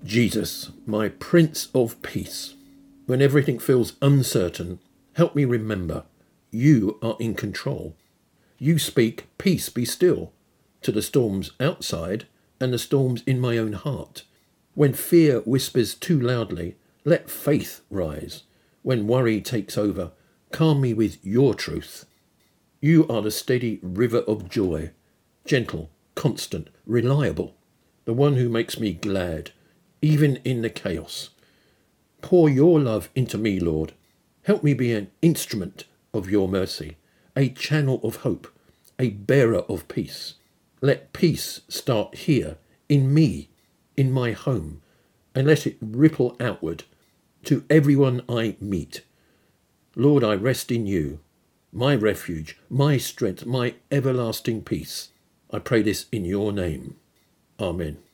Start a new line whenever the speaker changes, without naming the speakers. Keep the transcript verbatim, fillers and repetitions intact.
Jesus, my Prince of Peace, when everything feels uncertain, help me remember you are in control. You speak, peace, be still, to the storms outside and the storms in my own heart. When fear whispers too loudly, let faith rise. When worry takes over, calm me with your truth. You are the steady river of joy, gentle, constant, reliable, the one who makes me glad, even in the chaos. Pour your love into me, Lord. Help me be an instrument of your mercy, a channel of hope, a bearer of peace. Let peace start here, in me, in my home, and let it ripple outward to everyone I meet. Lord, I rest in you, my refuge, my strength, my everlasting peace. I pray this in your name. Amen.